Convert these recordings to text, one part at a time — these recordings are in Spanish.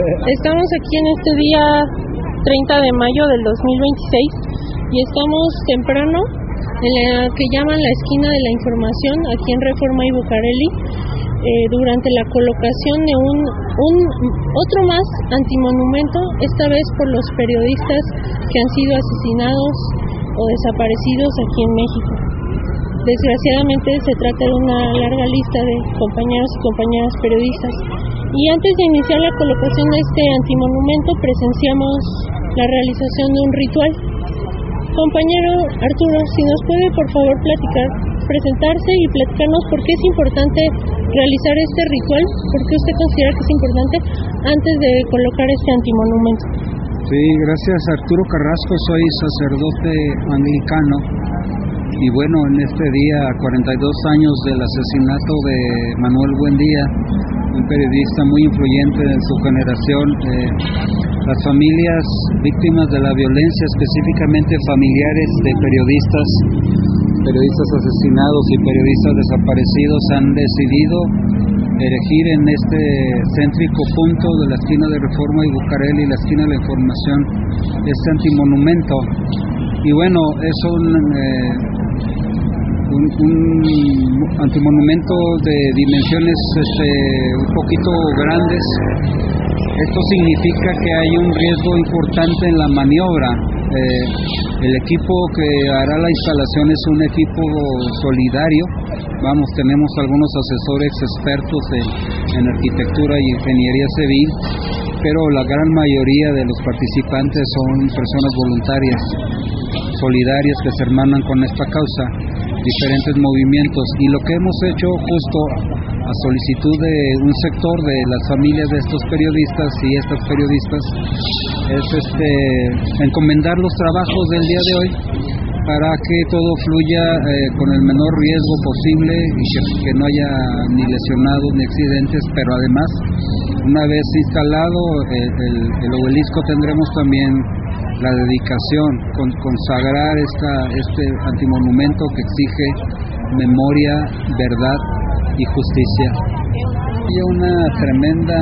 Estamos aquí en este día 30 de mayo del 2026 y estamos temprano en la que llaman la esquina de la información, aquí en Reforma y Bucareli, durante la colocación de otro más antimonumento, esta vez por los periodistas que han sido asesinados o desaparecidos aquí en México. Desgraciadamente se trata de una larga lista de compañeros y compañeras periodistas. Y antes de iniciar la colocación de este antimonumento, presenciamos la realización de un ritual. Compañero Arturo, si nos puede por favor presentarse y platicarnos por qué es importante realizar este ritual, por qué usted considera que es importante antes de colocar este antimonumento. Sí, gracias Arturo Carrasco, soy sacerdote anglicano y bueno, en este día, 42 años del asesinato de Manuel Buendía, un periodista muy influyente en su generación, las familias víctimas de la violencia, específicamente familiares de periodistas asesinados y periodistas desaparecidos, han decidido erigir en este céntrico punto de la esquina de Reforma y Bucareli, la esquina de la información, este antimonumento. Y bueno, es un antimonumento de dimensiones un poquito grandes. Esto significa que hay un riesgo importante en la maniobra. El equipo que hará la instalación es un equipo solidario. Tenemos algunos asesores expertos en arquitectura y ingeniería civil, pero la gran mayoría de los participantes son personas voluntarias, solidarias, que se hermanan con esta causa, diferentes movimientos. Y lo que hemos hecho, justo a solicitud de un sector de las familias de estos periodistas y estas periodistas, es encomendar los trabajos del día de hoy para que todo fluya con el menor riesgo posible y que no haya ni lesionados ni accidentes, pero además, una vez instalado el obelisco, tendremos también la dedicación, consagrar este antimonumento que exige memoria, verdad y justicia. Hay una tremenda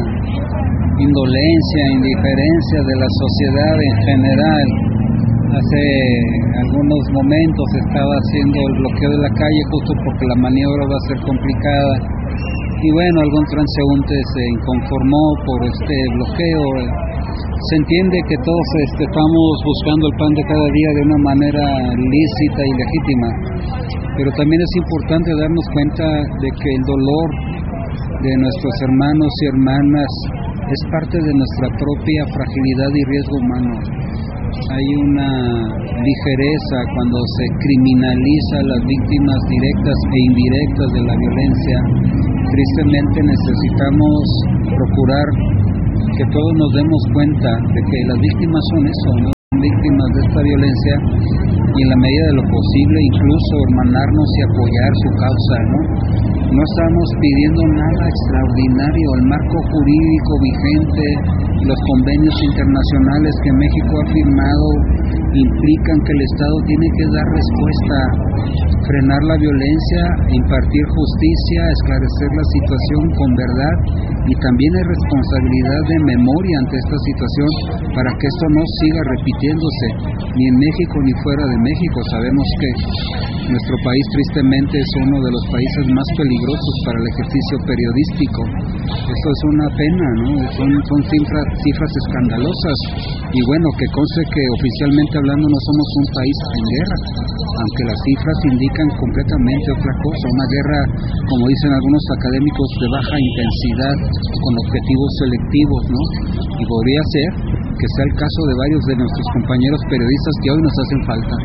indolencia, indiferencia de la sociedad en general. Hace algunos momentos estaba haciendo el bloqueo de la calle justo porque la maniobra va a ser complicada y bueno, algún transeúnte se inconformó por este bloqueo. Se entiende que todos estamos buscando el pan de cada día de una manera lícita y legítima, pero también es importante darnos cuenta de que el dolor de nuestros hermanos y hermanas es parte de nuestra propia fragilidad y riesgo humano. Hay una ligereza cuando se criminaliza a las víctimas directas e indirectas de la violencia. Tristemente necesitamos procurar que todos nos demos cuenta de que las víctimas son eso, ¿no? Víctimas de esta violencia, y en la medida de lo posible incluso hermanarnos y apoyar su causa, ¿no? No estamos pidiendo nada extraordinario. El marco jurídico vigente, los convenios internacionales que México ha firmado implican que el Estado tiene que dar respuesta, frenar la violencia, impartir justicia, esclarecer la situación con verdad, y también hay responsabilidad de memoria ante esta situación para que esto no siga repitiéndose, ni en México ni fuera de México. Sabemos que nuestro país tristemente es uno de los países más peligrosos para el ejercicio periodístico. Eso es una pena, ¿no? Son cifras escandalosas, y bueno, que conste que oficialmente hablando no somos un país en guerra, aunque las cifras indican completamente otra cosa, una guerra, como dicen algunos académicos, de baja intensidad, con objetivos selectivos, ¿no? Y podría ser que sea el caso de varios de nuestros compañeros periodistas que hoy nos hacen falta.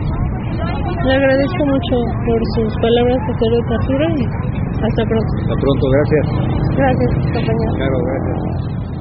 Le agradezco mucho por sus palabras, sacerdote Arturo, y hasta pronto. Hasta pronto, gracias. Gracias, compañero. Claro, gracias.